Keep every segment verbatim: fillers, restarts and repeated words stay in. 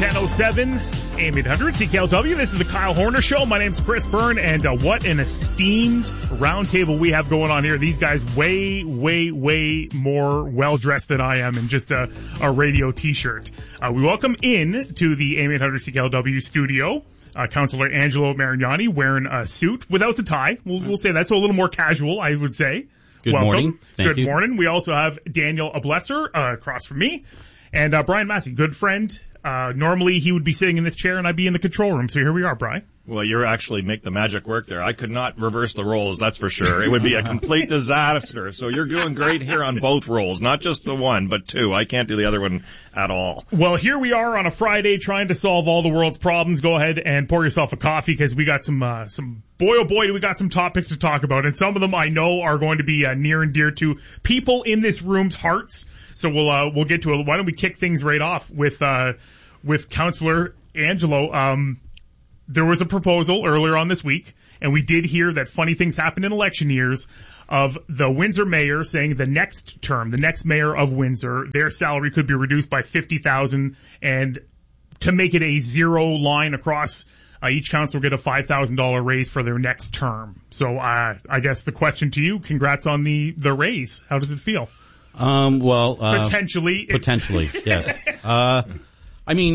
ten oh seven, A M eight hundred, C K L W. This is the Kyle Horner Show. My name's Chris Byrne, and uh, what an esteemed roundtable we have going on here. These guys way, way, way more well-dressed than I am in just a, a radio t-shirt. Uh, we welcome in to the A M eight hundred C K L W studio Uh, Councillor Angelo Marignani wearing a suit without the tie. We'll, we'll say that's a little more casual, I would say. Good Welcome. morning. Thank good you. morning. We also have Daniel Ablesser uh, across from me. And uh, Brian Massey, good friend. Uh, normally he would be sitting in this chair and I'd be in the control room. So here we are, Brian. Well, you're actually make the magic work there. I could not reverse the roles, that's for sure. It would be a complete disaster. So you're doing great here on both roles, not just the one, but two. I can't do the other one at all. Well, here we are on a Friday trying to solve all the world's problems. Go ahead and pour yourself a coffee because we got some, uh, some, boy oh boy, do we got some topics to talk about. And some of them I know are going to be uh, near and dear to people in this room's hearts. So we'll, uh, we'll get to it. Why don't we kick things right off with, uh, with Councillor Angelo. Um, There was a proposal earlier on this week, and we did hear that funny things happen in election years of the Windsor mayor saying the next term, the next mayor of Windsor, their salary could be reduced by fifty thousand dollars, and to make it a zero line across, uh, each council will get a five thousand dollars raise for their next term. So uh, I guess the question to you, congrats on the, the raise. How does it feel? Um, well, uh, potentially. Potentially, yes. Uh, I mean,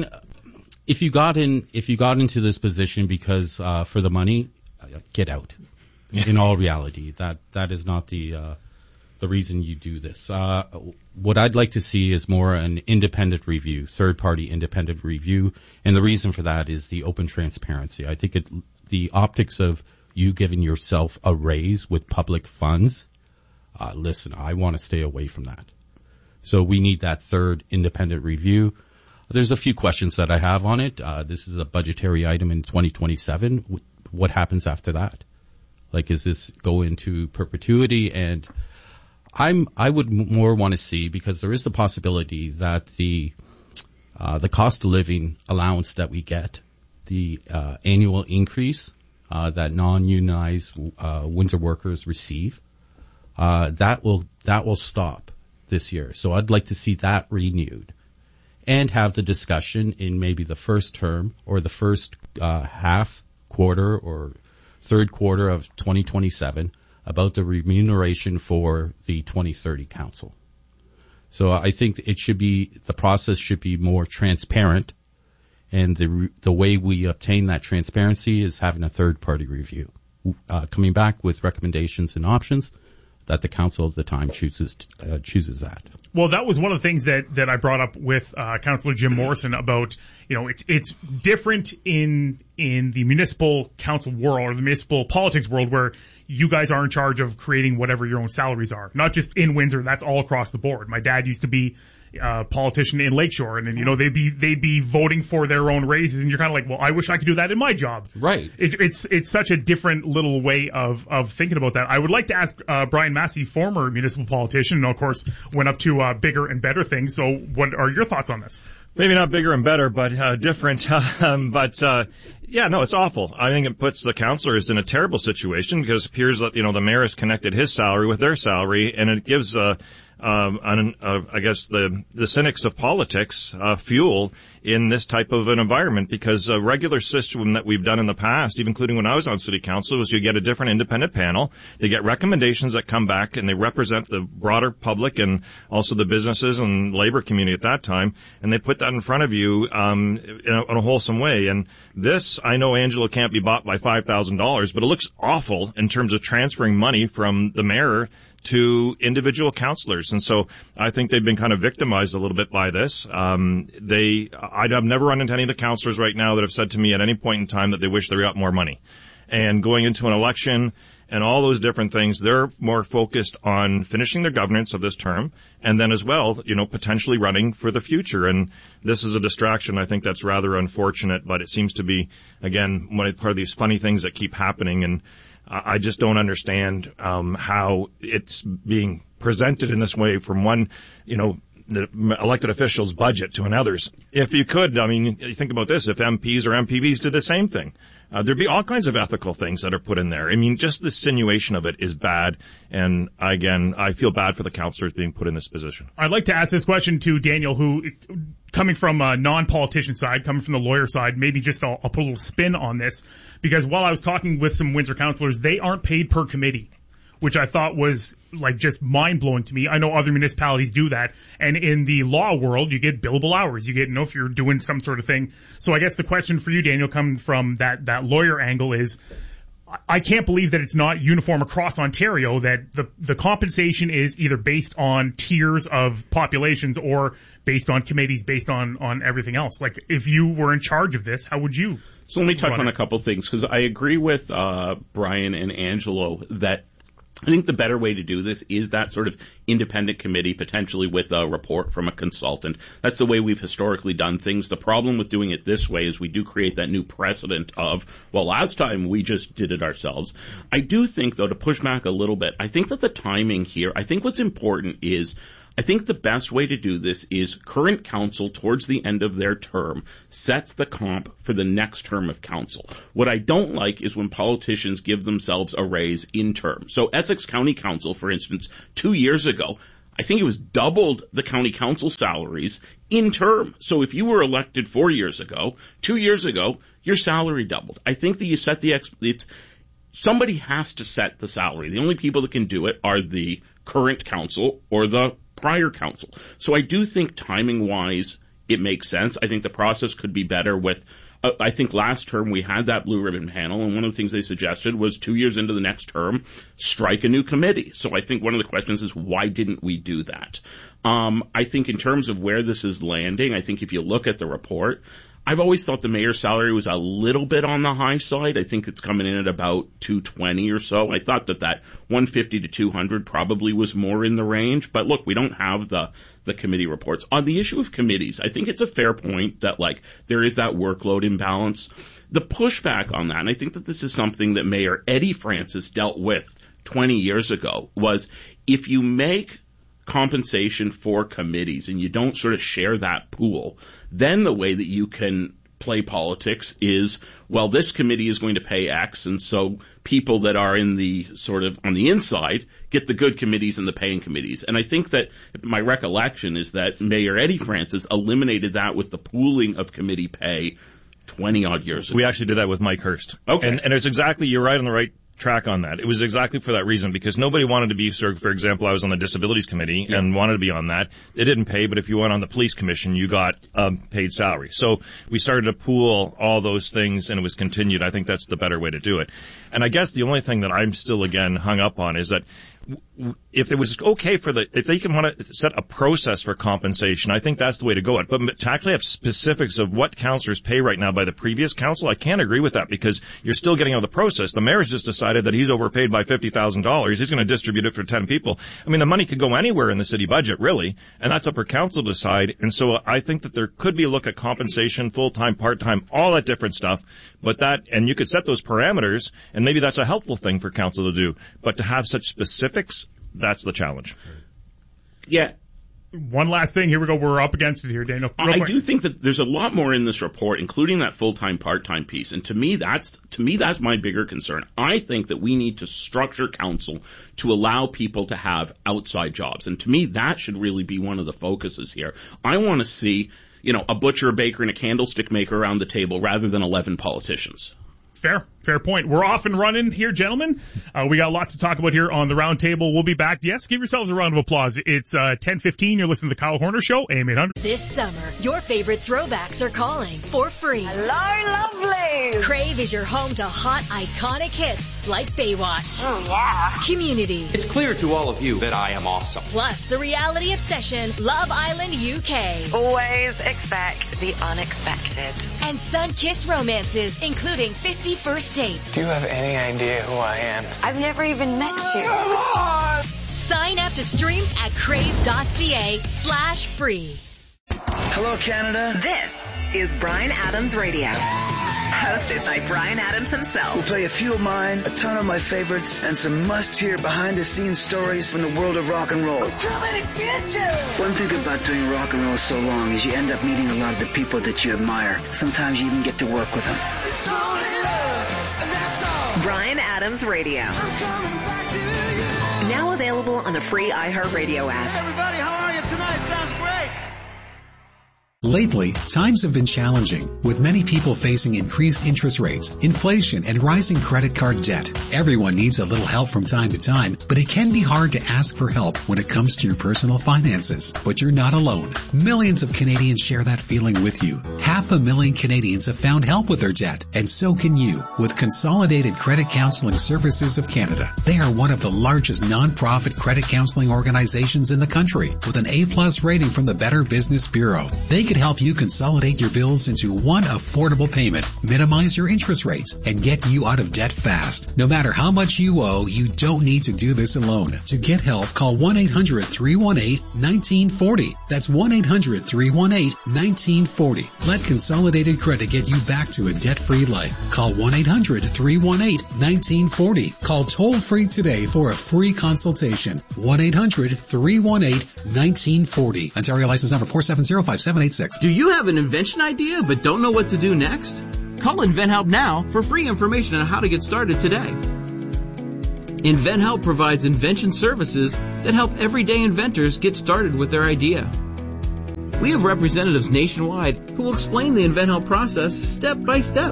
If you got in, if you got into this position because uh, for the money, uh, get out. In all reality, that that is not the uh, the reason you do this. Uh, what I'd like to see is more an independent review, third party independent review, and the reason for that is the open transparency. I think it, the optics of you giving yourself a raise with public funds. Uh, listen, I want to stay away from that. So we need that third independent review. There's a few questions that I have on it. Uh, this is a budgetary item in twenty twenty-seven. What happens after that? Like, is this go into perpetuity? And I'm, I would more want to see, because there is the possibility that the, uh, the cost of living allowance that we get, the, uh, annual increase, uh, that non-unionized, uh, Windsor workers receive, uh, that will, that will stop this year. So I'd like to see that renewed. And have the discussion in maybe the first term or the first uh, half quarter or third quarter of twenty twenty-seven about the remuneration for the twenty thirty council. So I think it should be, the process should be more transparent, and the the way we obtain that transparency is having a third party review, uh, coming back with recommendations and options that the council of the time chooses uh, chooses that. Well, that was one of the things that, that I brought up with uh, Councillor Jim Morrison about, you know, it's it's different in in the municipal council world or the municipal politics world where you guys are in charge of creating whatever your own salaries are. Not just in Windsor, that's all across the board. My dad used to be a politician in Lakeshore, and then, you know, they'd be they'd be voting for their own raises, and you're kind of like, well, I wish I could do that in my job. Right. It, it's it's such a different little way of of thinking about that. I would like to ask uh, Brian Massey, former municipal politician, and of course went up to uh, bigger and better things. So, what are your thoughts on this? Maybe not bigger and better, but uh, different. um, but uh, yeah, no, it's awful. I think it puts the councillors in a terrible situation because it appears that, you know, the mayor has connected his salary with their salary, and it gives uh, um, an, uh, I guess the the cynics of politics uh, fuel in this type of an environment, because a regular system that we've done in the past, even including when I was on city council, was you get a different independent panel, they get recommendations that come back, and they represent the broader public and also the businesses and labor community at that time, and they put that in front of you um, in, a, in a wholesome way. And this, I know Angelo can't be bought by five thousand dollars, but it looks awful in terms of transferring money from the mayor to individual councillors. And so I think they've been kind of victimized a little bit by this. Um, they, I've never run into any of the councillors right now that have said to me at any point in time that they wish they got more money. And going into an election and all those different things, they're more focused on finishing their governance of this term, and then as well, you know, potentially running for the future. And this is a distraction, I think, that's rather unfortunate, but it seems to be, again, one part of these funny things that keep happening. And I just don't understand um, how it's being presented in this way from one, you know, the elected official's budget to another's. If you could, I mean, you think about this, if M Ps or M P Bs did the same thing, uh, there'd be all kinds of ethical things that are put in there. I mean, just the insinuation of it is bad. And again, I feel bad for the councillors being put in this position. I'd like to ask this question to Daniel, who coming from a non-politician side, coming from the lawyer side, maybe just I'll, I'll put a little spin on this, because while I was talking with some Windsor councillors, they aren't paid per committee, which I thought was like just mind-blowing to me. I know other municipalities do that, and in the law world, you get billable hours. You get, you know, if you're doing some sort of thing. So I guess the question for you, Daniel, coming from that, that lawyer angle is, I can't believe that it's not uniform across Ontario, that the the compensation is either based on tiers of populations or based on committees, based on, on everything else. Like, if you were in charge of this, how would you? So let me touch on a couple things, because I agree with uh Brian and Angelo that I think the better way to do this is that sort of independent committee, potentially with a report from a consultant. That's the way we've historically done things. The problem with doing it this way is we do create that new precedent of, well, last time we just did it ourselves. I do think, though, to push back a little bit, I think that the timing here, I think what's important is, I think the best way to do this is current council towards the end of their term sets the comp for the next term of council. What I don't like is when politicians give themselves a raise in term. So Essex County Council, for instance, two years ago, I think it was doubled the county council salaries in term. So if you were elected four years ago, two years ago, your salary doubled. I think that you set the, ex- it's, somebody has to set the salary. The only people that can do it are the current council or the prior council. So I do think timing-wise it makes sense. I think the process could be better with, uh, I think last term we had that blue ribbon panel, and one of the things they suggested was two years into the next term, strike a new committee. So I think one of the questions is, why didn't we do that? Um, I think in terms of where this is landing, I think if you look at the report, I've always thought the mayor's salary was a little bit on the high side. I think it's coming in at about two twenty or so. I thought that that one fifty to two hundred probably was more in the range. But look, we don't have the, the committee reports. On the issue of committees, I think it's a fair point that, like, there is that workload imbalance. The pushback on that, and I think that this is something that Mayor Eddie Francis dealt with twenty years ago, was if you make compensation for committees and you don't sort of share that pool, then the way that you can play politics is, well, this committee is going to pay X, and so people that are in the sort of on the inside get the good committees and the paying committees. And I think that my recollection is that Mayor Eddie Francis eliminated that with the pooling of committee pay twenty odd years ago. We actually did that with Mike Hurst. Okay. And, and it's exactly, you're right on the right track on that. It was exactly for that reason, because nobody wanted to be, for example, I was on the disabilities committee yeah. and wanted to be on that. It didn't pay, but if you went on the police commission, you got um, paid salary. So we started to pool all those things, and it was continued. I think that's the better way to do it. And I guess the only thing that I'm still, again, hung up on is that if it was okay for the, if they can want to set a process for compensation, I think that's the way to go. It. But to actually have specifics of what councillors pay right now by the previous council, I can't agree with that, because you're still getting out of the process. The mayor's just decided that he's overpaid by fifty thousand dollars. He's going to distribute it for ten people. I mean, the money could go anywhere in the city budget, really, and that's up for council to decide. And so I think that there could be a look at compensation, full-time, part-time, all that different stuff. But that, and you could set those parameters, and maybe that's a helpful thing for council to do. But to have such specifics, that's the challenge. Yeah. One last thing. Here we go. We're up against it here, Daniel. Real I quick. do think that there's a lot more in this report, including that full-time, part-time piece. And to me, that's, to me, that's my bigger concern. I think that we need to structure council to allow people to have outside jobs. And to me, that should really be one of the focuses here. I want to see, you know, a butcher, a baker, and a candlestick maker around the table rather than eleven politicians. Fair, fair point. We're off and running here, gentlemen. Uh, we got lots to talk about here on the round table. We'll be back. Yes, give yourselves a round of applause. It's uh, ten fifteen. You're listening to the Kyle Horner Show, A M eight hundred. This summer, your favorite throwbacks are calling for free. Hello, lovely. Crave is your home to hot, iconic hits like Baywatch. Oh, yeah. Community. It's clear to all of you that I am awesome. Plus, the reality obsession, Love Island U K. Always expect the unexpected. And sun-kissed romances, including fifty First Dates. Do you have any idea who I am? I've never even met you. Sign up to stream at crave.ca slash free. Hello, Canada. This is Brian Adams Radio. Hosted by Brian Adams himself. We'll play a few of mine, a ton of my favorites, and some must-hear behind-the-scenes stories from the world of rock and roll. Too many bitches! One thing about doing rock and roll so long is you end up meeting a lot of the people that you admire. Sometimes you even get to work with them. It's only love, and that's all. Brian Adams Radio. Now available on the free iHeartRadio app. Hey everybody, how are you tonight? Sounds great. Lately, times have been challenging, with many people facing increased interest rates, inflation, and rising credit card debt. Everyone needs a little help from time to time, but it can be hard to ask for help when it comes to your personal finances. But you're not alone. Millions of Canadians share that feeling with you. Half a million Canadians have found help with their debt, and so can you, with Consolidated Credit Counseling Services of Canada. They are one of the largest non-profit credit counseling organizations in the country, with an A-plus rating from the Better Business Bureau. They could help you consolidate your bills into one affordable payment, minimize your interest rates, and get you out of debt fast. No matter how much you owe, you don't need to do this alone. To get help, call one eight hundred three one eight one nine four zero. That's one eight hundred three one eight one nine four zero. Let Consolidated Credit get you back to a debt-free life. Call one eight hundred three one eight one nine four zero. Call toll-free today for a free consultation. one eight hundred three one eight one nine four zero. Ontario license number four seven zero five seven eight six. Do you have an invention idea but don't know what to do next? Call InventHelp now for free information on how to get started today. InventHelp provides invention services that help everyday inventors get started with their idea. We have representatives nationwide who will explain the InventHelp process step by step.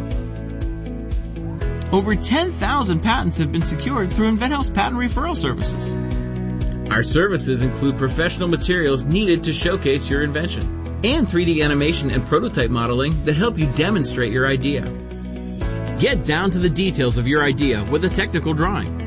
Over ten thousand patents have been secured through InventHelp's patent referral services. Our services include professional materials needed to showcase your invention, and three D animation and prototype modeling that help you demonstrate your idea. Get down to the details of your idea with a technical drawing.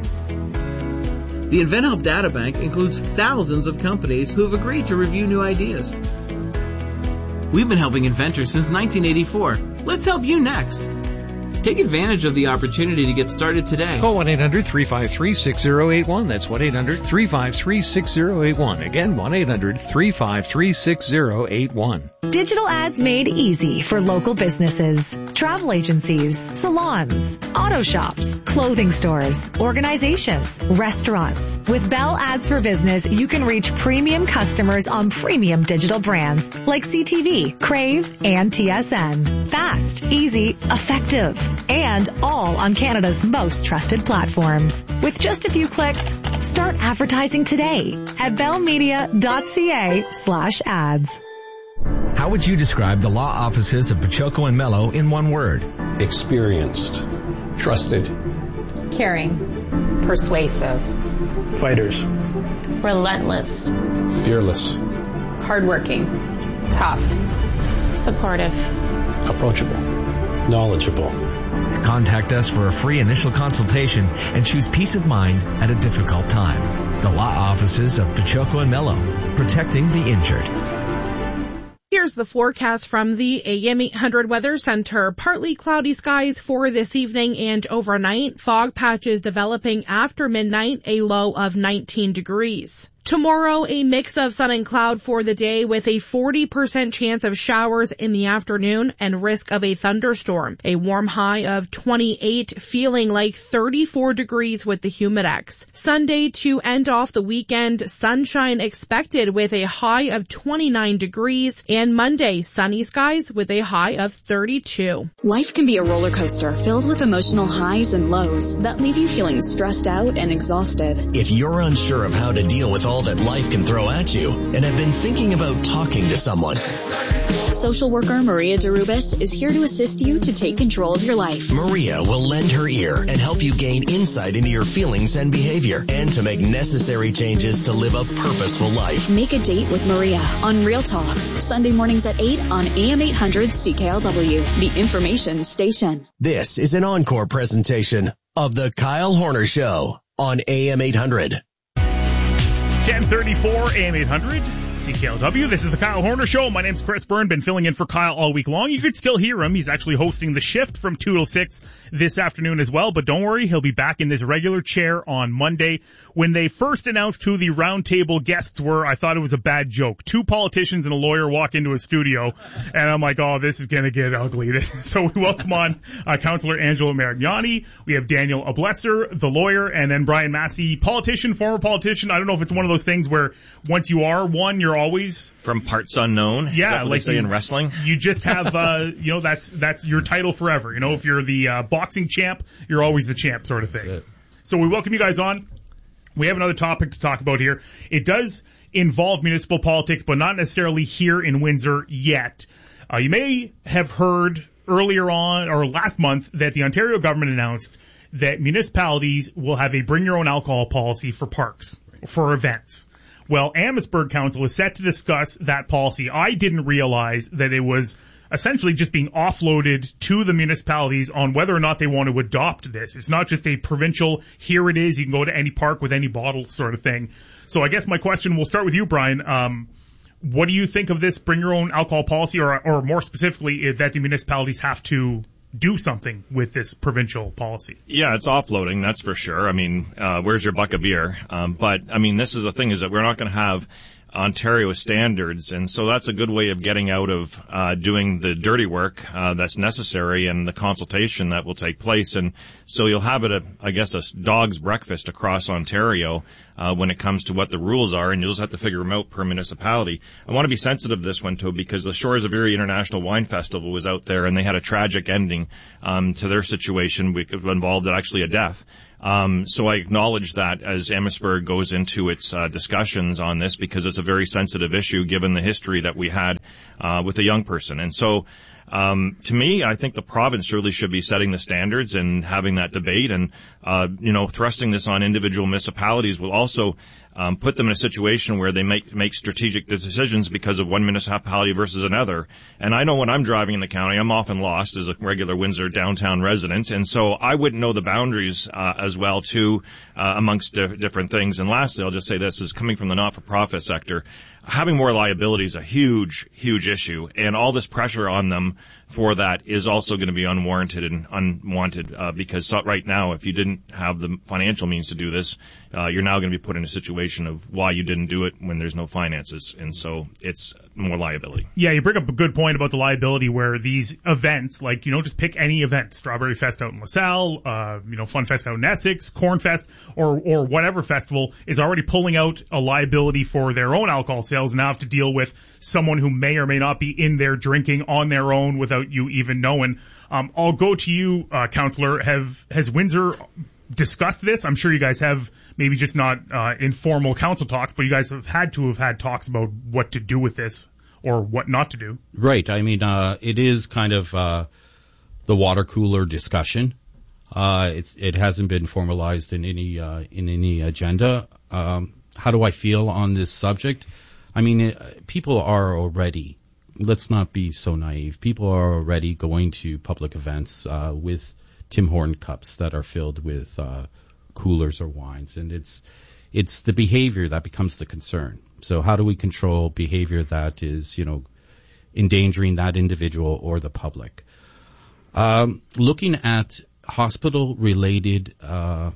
The InventHelp Databank includes thousands of companies who have agreed to review new ideas. We've been helping inventors since nineteen eighty-four. Let's help you next. Take advantage of the opportunity to get started today. Call one eight hundred three five three six zero eight one. That's one eight hundred three five three six zero eight one. Again, one eight hundred three five three six zero eight one. Digital ads made easy for local businesses, travel agencies, salons, auto shops, clothing stores, organizations, restaurants. With Bell Ads for Business, you can reach premium customers on premium digital brands like C T V, Crave, and T S N. Fast, easy, effective, and all on Canada's most trusted platforms. With just a few clicks, start advertising today at bellmedia.ca slash ads. How would you describe the law offices of Pachoco and Mello in one word? Experienced, trusted, caring, persuasive, fighters, relentless, fearless, hardworking, tough, supportive, approachable, knowledgeable. Contact us for a free initial consultation and choose peace of mind at a difficult time. The law offices of Pachoco and Mello, protecting the injured. Here's the forecast from the A M eight hundred Weather Center. Partly cloudy skies for this evening and overnight. Fog patches developing after midnight, a low of nineteen degrees. Tomorrow, a mix of sun and cloud for the day with a forty percent chance of showers in the afternoon and risk of a thunderstorm. A warm high of twenty-eight, feeling like thirty-four degrees with the Humidex. Sunday to end off the weekend, sunshine expected with a high of twenty-nine degrees, and Monday, sunny skies with a high of thirty-two. Life can be a roller coaster filled with emotional highs and lows that leave you feeling stressed out and exhausted. If you're unsure of how to deal with all that life can throw at you and have been thinking about talking to someone, social worker Maria Derubis is here to assist you to take control of your life. Maria will lend her ear and help you gain insight into your feelings and behavior and to make necessary changes to live a purposeful life. Make a date with Maria on Real Talk, Sunday mornings at eight on A M eight hundred C K L W, the information station. This is an encore presentation of The Kyle Horner Show on A M eight hundred. ten thirty-four A M eight hundred C K L W. This is the Kyle Horner Show. My name's Chris Byrne. Been filling in for Kyle all week long. You could still hear him. He's actually hosting the shift from two till six this afternoon as well. But don't worry, he'll be back in this regular chair on Monday. When they first announced who the roundtable guests were, I thought it was a bad joke. Two politicians and a lawyer walk into a studio, and I'm like, oh, this is going to get ugly. So we welcome on uh, Councillor Angelo Marignani. We have Daniel Ablesser, the lawyer, and then Brian Massey, politician, former politician. I don't know if it's one of those things where once you are one, you're always from parts unknown. Yeah, like like they say you, in wrestling. You just have, uh, you know, that's that's your title forever. You know, if you're the uh, boxing champ, you're always the champ, sort of thing. So we welcome you guys on. We have another topic to talk about here. It does involve municipal politics, but not necessarily here in Windsor yet. Uh, you may have heard earlier on, or last month, that the Ontario government announced that municipalities will have a bring your own alcohol policy for parks, for events. Well, Amherstburg Council is set to discuss that policy. I didn't realize that it was essentially just being offloaded to the municipalities on whether or not they want to adopt this. It's not just a provincial, here it is, you can go to any park with any bottle sort of thing. So I guess my question, we'll start with you, Brian. Um, what do you think of this bring your own alcohol policy, or, or more specifically, that the municipalities have to do something with this provincial policy? Yeah, it's offloading, that's for sure. I mean, uh, where's your buck of beer? Um, but, I mean, this is the thing, is that we're not going to have Ontario standards, and so that's a good way of getting out of uh doing the dirty work uh that's necessary and the consultation that will take place. And so you'll have it, a, I guess, a dog's breakfast across Ontario uh when it comes to what the rules are, and you'll just have to figure them out per municipality. I want to be sensitive to this one, too, because the Shores of Erie International Wine Festival was out there, and they had a tragic ending um to their situation, which involved actually a death. Um, so I acknowledge that as Amherstburg goes into its uh, discussions on this, because it's a very sensitive issue given the history that we had uh, with a young person. And so um, to me, I think the province really should be setting the standards and having that debate, and uh, you know, thrusting this on individual municipalities will also um, put them in a situation where they make make strategic decisions because of one municipality versus another. And I know when I'm driving in the county, I'm often lost as a regular Windsor downtown resident, and so I wouldn't know the boundaries uh, as well too uh, amongst di- different things. And lastly, I'll just say this: is coming from the not-for-profit sector, having more liability is a huge, huge issue, and all this pressure on them for that is also going to be unwarranted and unwanted, uh, because so right now, if you didn't have the financial means to do this, uh, you're now going to be put in a situation of why you didn't do it when there's no finances, and so it's more liability. Yeah, you bring up a good point about the liability, where these events, like, you know, just pick any event, Strawberry Fest out in LaSalle, uh, you know, Fun Fest out in Essex, Corn Fest, or, or whatever festival is already pulling out a liability for their own alcohol sales, and now have to deal with someone who may or may not be in there drinking on their own without you even knowing. Um, I'll go to you, uh, Councillor. Have, has Windsor discussed this? I'm sure you guys have, maybe just not, uh, informal council talks, but you guys have had to have had talks about what to do with this or what not to do. Right. I mean, uh, it is kind of, uh, the water cooler discussion. Uh, it's, it hasn't been formalized in any, uh, in any agenda. Um, how do I feel on this subject? I mean, it, people are already, let's not be so naive, people are already going to public events uh, with Tim Horton cups that are filled with uh, coolers or wines, and it's it's the behavior that becomes the concern. So how do we control behavior that is, you know, endangering that individual or the public? Um, looking at hospital-related uh,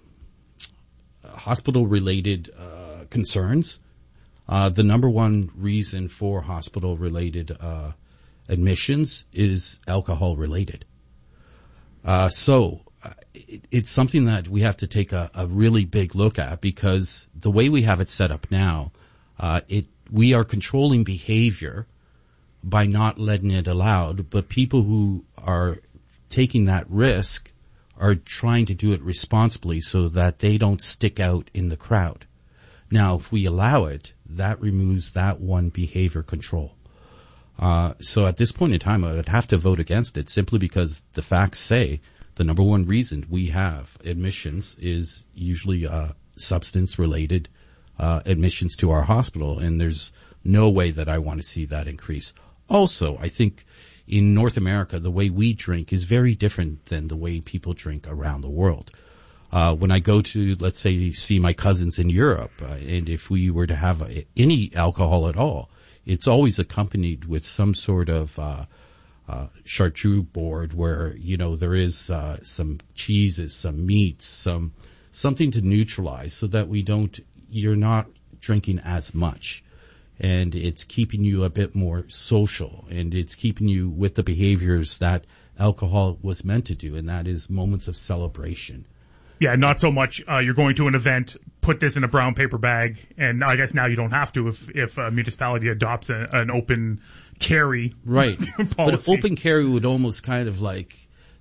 hospital-related uh, concerns, Uh, the number one reason for hospital-related uh, admissions is alcohol-related. Uh, so uh, it, it's something that we have to take a, a really big look at, because the way we have it set up now, uh, it we are controlling behavior by not letting it allowed, but people who are taking that risk are trying to do it responsibly so that they don't stick out in the crowd. Now, if we allow it, that removes that one behavior control. Uh, so at this point in time, I would have to vote against it, simply because the facts say the number one reason we have admissions is usually uh, substance-related uh, admissions to our hospital, and there's no way that I want to see that increase. Also, I think in North America, the way we drink is very different than the way people drink around the world. Uh, when I go to, let's say, see my cousins in Europe, uh, and if we were to have a, any alcohol at all, it's always accompanied with some sort of uh, uh, charcuterie board where, you know, there is uh, some cheeses, some meats, some something to neutralize, so that we don't, you're not drinking as much, and it's keeping you a bit more social, and it's keeping you with the behaviors that alcohol was meant to do, and that is moments of celebration. Yeah, not so much uh, you're going to an event, put this in a brown paper bag, and I guess now you don't have to if if a municipality adopts a, an open carry right. policy. But open carry would almost kind of like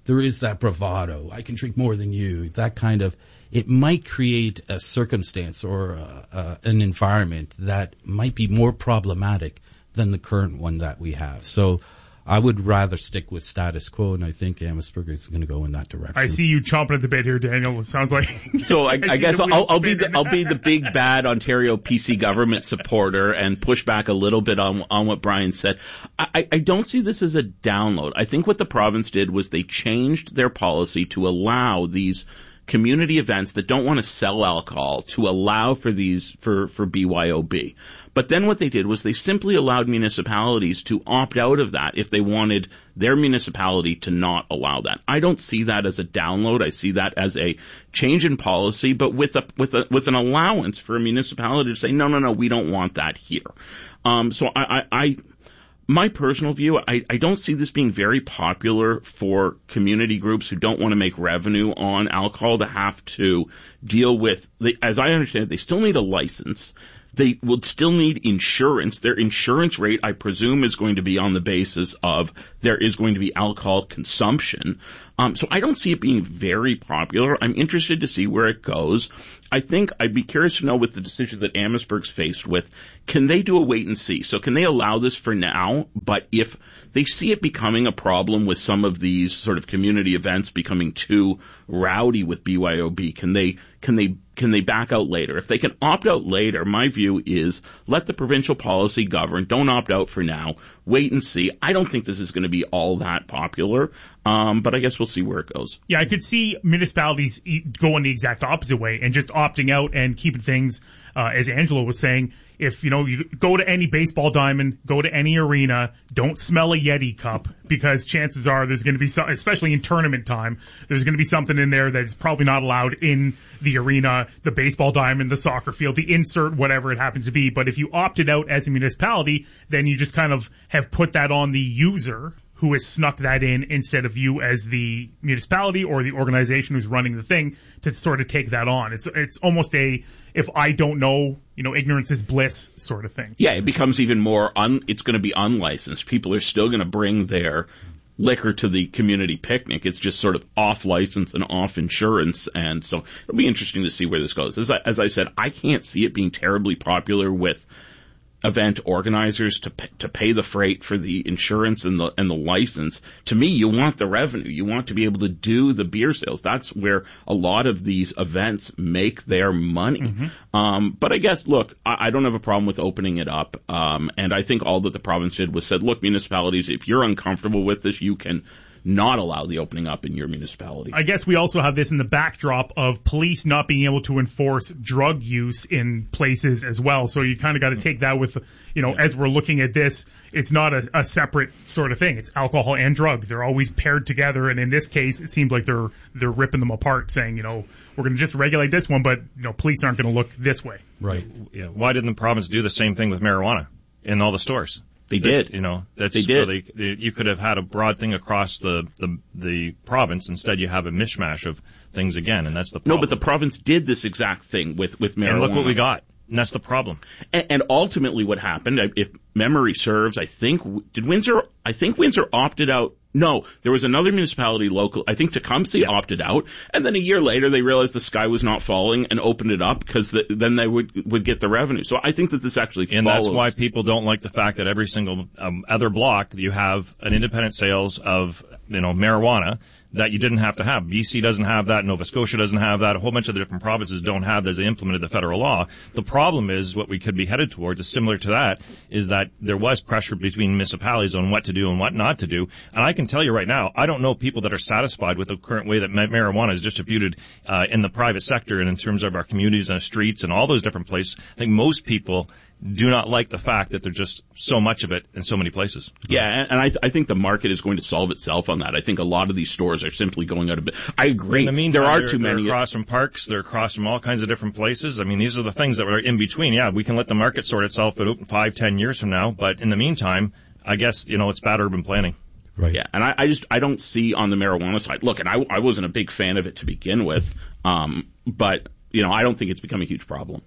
there is that bravado. I can drink more than you. That kind of, it might create a circumstance or uh, uh, an environment that might be more problematic than the current one that we have. So I would rather stick with status quo, and I think Amherstburg is going to go in that direction. I see you chomping at the bit here, Daniel. It sounds like. So I, I, I guess the I'll, I'll be the I'll be the big bad Ontario P C government supporter and push back a little bit on on what Brian said. I, I don't see this as a download. I think what the province did was they changed their policy to allow these community events that don't want to sell alcohol to allow for these for for B Y O B. But then what they did was they simply allowed municipalities to opt out of that if they wanted their municipality to not allow that. I don't see that as a download. I see that as a change in policy, but with a with a with an allowance for a municipality to say no, no, no, we don't want that here. Um, so I, I, I my personal view, I, I don't see this being very popular for community groups who don't want to make revenue on alcohol to have to deal with, they, as I understand it, they still need a license. They would still need insurance. Their insurance rate, I presume, is going to be on the basis of there is going to be alcohol consumption. Um, so I don't see it being very popular. I'm interested to see where it goes. I think I'd be curious to know with the decision that Amherstburg's faced with, can they do a wait and see? So can they allow this for now? But if they see it becoming a problem with some of these sort of community events becoming too rowdy with B Y O B, can they, can they, can they back out later? If they can opt out later, my view is let the provincial policy govern. Don't opt out for now. Wait and see. I don't think this is going to be all that popular, um, but I guess we'll see where it goes. Yeah, I could see municipalities going the exact opposite way and just opting out and keeping things, uh, as Angelo was saying, if, you know, you go to any baseball diamond, go to any arena, don't smell a Yeti cup, because chances are there's going to be some, especially in tournament time, there's going to be something in there that's probably not allowed in the arena, the baseball diamond, the soccer field, the insert, whatever it happens to be. But if you opted out as a municipality, then you just kind of have put that on the user who has snuck that in instead of you as the municipality or the organization who's running the thing to sort of take that on. It's it's almost a, if I don't know, you know, ignorance is bliss sort of thing. Yeah, it becomes even more, un, it's going to be unlicensed. People are still going to bring their liquor to the community picnic. It's just sort of off license and off insurance. And so it'll be interesting to see where this goes. As I, as I said, I can't see it being terribly popular with event organizers to pay, to pay the freight for the insurance and the and the license. To me, you want the revenue. You want to be able to do the beer sales. That's where a lot of these events make their money. Mm-hmm. Um, but I guess, look, I, I don't have a problem with opening it up. Um, and I think all that the province did was said, look, municipalities, if you're uncomfortable with this, you can not allow the opening up in your municipality. I guess we also have this in the backdrop of police not being able to enforce drug use in places as well. So you kind of got to take that with, you know, as we're looking at this, it's not a, a separate sort of thing. It's alcohol and drugs. They're always paired together. And in this case, it seems like they're, they're ripping them apart, saying, you know, we're going to just regulate this one, but, you know, police aren't going to look this way. Right. Yeah. Why didn't the province do the same thing with marijuana in all the stores? They did. You know, that's they did. Really, you could have had a broad thing across the, the the province. Instead, you have a mishmash of things again, and that's the problem. No, but the province did this exact thing with, with marijuana. And look what we got. And that's the problem. And, and ultimately what happened, if memory serves, I think, did Windsor, I think Windsor opted out. No, there was another municipality local, I think Tecumseh yeah. opted out, and then a year later they realized the sky was not falling and opened it up because the, then they would would get the revenue. So I think that this actually and follows. That's why people don't like the fact that every single um, other block you have an independent sales of, you know, marijuana that you didn't have to have. B C doesn't have that. Nova Scotia doesn't have that. A whole bunch of the different provinces don't have that as they implemented the federal law. The problem is what we could be headed towards is similar to that, is that there was pressure between municipalities on what to do and what not to do. And I can tell you right now, I don't know people that are satisfied with the current way that marijuana is distributed uh, in the private sector and in terms of our communities and streets and all those different places. I think most people do not like the fact that there's just so much of it in so many places. Yeah, and I, th- I think the market is going to solve itself on that. I think a lot of these stores are simply going out of business. I agree. In the meantime, there are they're, too many. They're across from parks. They're across from all kinds of different places. I mean, these are the things that are in between. Yeah, we can let the market sort itself out five, ten years from now. But in the meantime, I guess, you know, it's bad urban planning. Right. Yeah, and I, I just I don't see on the marijuana side. Look, and I, I wasn't a big fan of it to begin with, um, but you know I don't think it's become a huge problem.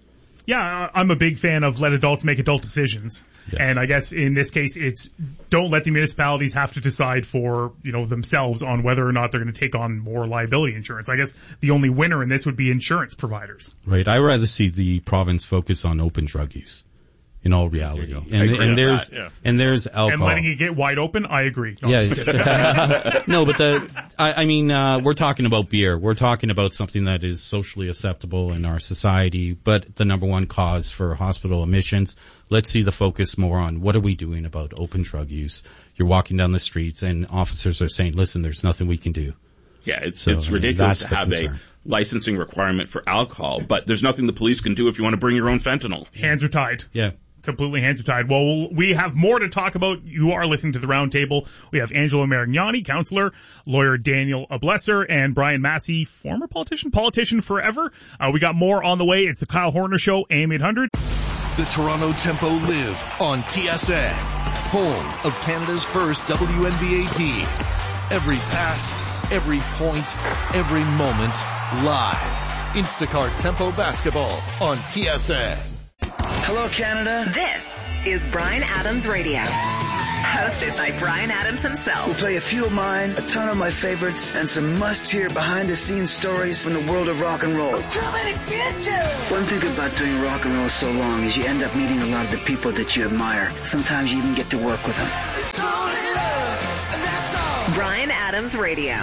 Yeah, I'm a big fan of let adults make adult decisions. Yes. And I guess in this case, it's don't let the municipalities have to decide for, you know, themselves on whether or not they're going to take on more liability insurance. I guess the only winner in this would be insurance providers. Right. I'd rather see the province focus on open drug use. In all reality, and, and there's that, yeah. and there's alcohol. And letting it get wide open, I agree. No, yeah, no, but the I, I mean, uh, we're talking about beer. We're talking about something that is socially acceptable in our society, but the number one cause for hospital admissions. Let's see the focus more on what are we doing about open drug use. You're walking down the streets, and officers are saying, "Listen, there's nothing we can do." Yeah, it's so, it's ridiculous to have concern. a licensing requirement for alcohol, but there's nothing the police can do if you want to bring your own fentanyl. Hands are tied. Yeah. Completely hands are tied. Well, we have more to talk about. You are listening to the Roundtable. We have Angelo Marignani, counselor, lawyer Daniel Ablesser, and Brian Massey, former politician, politician forever. Uh, we got more on the way. It's the Kyle Horner Show, A M eight hundred. The Toronto Tempo live on T S N, home of Canada's first W N B A team. Every pass, every point, every moment, live. Instacart Tempo Basketball on T S N. Hello, Canada. This is Brian Adams Radio. Hosted by Brian Adams himself. We'll play a few of mine, a ton of my favorites, and some must-hear behind-the-scenes stories from the world of rock and roll. One thing about doing rock and roll so long is you end up meeting a lot of the people that you admire. Sometimes you even get to work with them. Brian Adams Radio.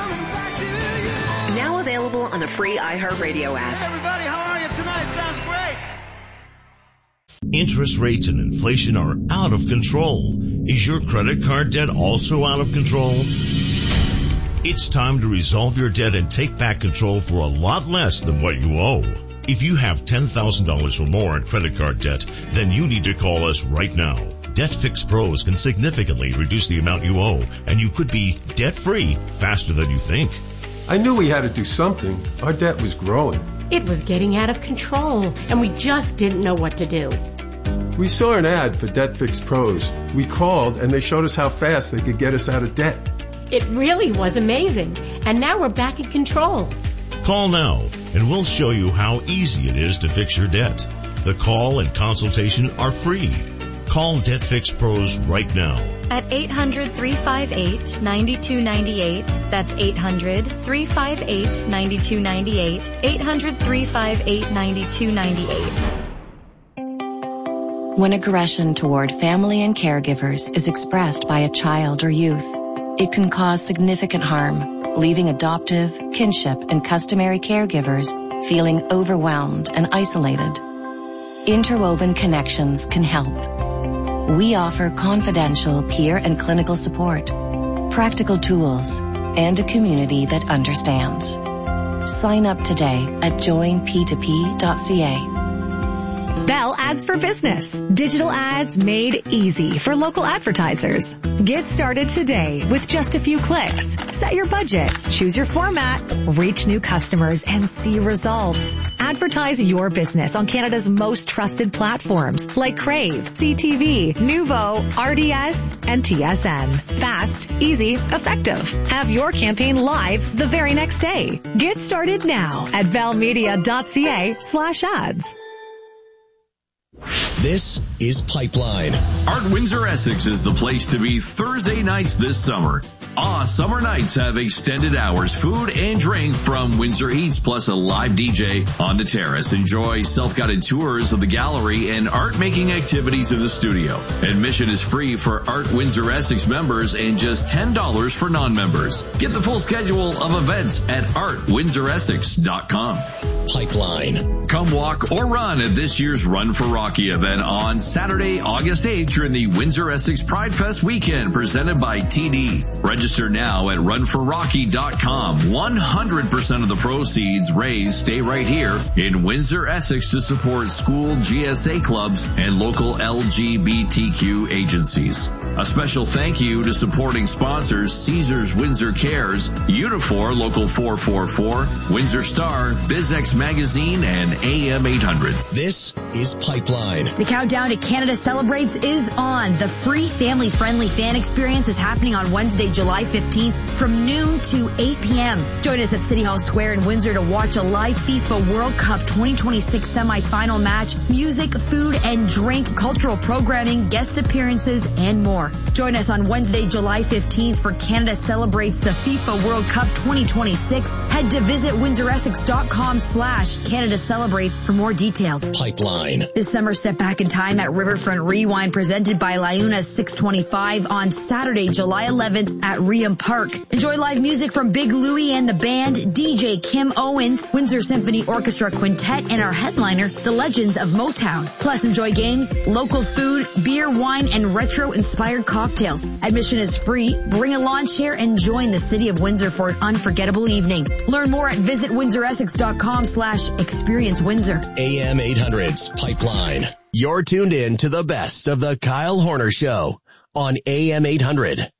Now available on the free iHeartRadio app. Everybody, how are you tonight? Sounds great. Interest rates and inflation are out of control. Is your credit card debt also out of control? It's time to resolve your debt and take back control for a lot less than what you owe. If you have ten thousand dollars or more in credit card debt, then you need to call us right now. Debt Fix Pros can significantly reduce the amount you owe, and you could be debt-free faster than you think. I knew we had to do something. Our debt was growing. It was getting out of control, and we just didn't know what to do. We saw an ad for Debt Fix Pros. We called, and they showed us how fast they could get us out of debt. It really was amazing, and now we're back in control. Call now, and we'll show you how easy it is to fix your debt. The call and consultation are free. Call Debt Fix Pros right now. At eight hundred, three five eight, nine two nine eight. That's eight hundred, three five eight, nine two nine eight. eight hundred, three five eight, nine two nine eight. When aggression toward family and caregivers is expressed by a child or youth, it can cause significant harm, leaving adoptive, kinship, and customary caregivers feeling overwhelmed and isolated. Interwoven Connections can help. We offer confidential peer and clinical support, practical tools, and a community that understands. Sign up today at join p two p dot c a. Bell Ads for Business. Digital ads made easy for local advertisers. Get started today with just a few clicks. Set your budget, choose your format, reach new customers, and see results. Advertise your business on Canada's most trusted platforms like Crave, C T V, Nuvo, R D S, and T S N. Fast, easy, effective. Have your campaign live the very next day. Get started now at bellmedia.ca slash ads. This is Pipeline. Art Windsor Essex is the place to be Thursday nights this summer. Ah, summer nights have extended hours, food and drink from Windsor Eats, plus a live D J on the terrace. Enjoy self-guided tours of the gallery and art-making activities in the studio. Admission is free for Art Windsor Essex members and just ten dollars for non-members. Get the full schedule of events at art windsor essex dot com. Pipeline. Come walk or run at this year's Run for Rocky event on Saturday, August eighth during the Windsor Essex Pride Fest weekend presented by T D. Register now at run for rocky dot com. one hundred percent of the proceeds raised stay right here in Windsor, Essex to support school G S A clubs and local L G B T Q agencies. A special thank you to supporting sponsors Caesars Windsor Cares, Unifor Local four four four, Windsor Star, BizX Magazine, and A M eight hundred. This is Pipeline. The countdown to Canada Celebrates is on. The free family-friendly fan experience is happening on Wednesday, July fifteenth from noon to eight p.m. Join us at City Hall Square in Windsor to watch a live FIFA World Cup twenty twenty-six semifinal match, music, food and drink, cultural programming, guest appearances, and more. Join us on Wednesday, July fifteenth for Canada Celebrates the FIFA World Cup twenty twenty-six. Head to visit windsor essex dot com slash Canada Celebrates for more details. Pipeline. This summer, step back in time at Riverfront Rewind presented by Liuna six twenty-five on Saturday, July eleventh at Reham Park. Enjoy live music from Big Louie and the band, D J Kim Owens, Windsor Symphony Orchestra Quintet, and our headliner, the Legends of Motown. Plus, enjoy games, local food, beer, wine, and retro-inspired cocktails. Admission is free. Bring a lawn chair and join the City of Windsor for an unforgettable evening. Learn more at visit windsor essex dot com slash experience Windsor. A M eight hundred's Pipeline. You're tuned in to the best of the Kyle Horner Show on A M eight hundred.